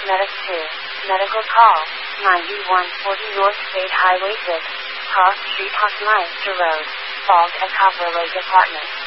Medic 2. Medical call. 9140 North State Highway 6. Cross Street Hockmeister Road. Falls at Copper Lake Apartments.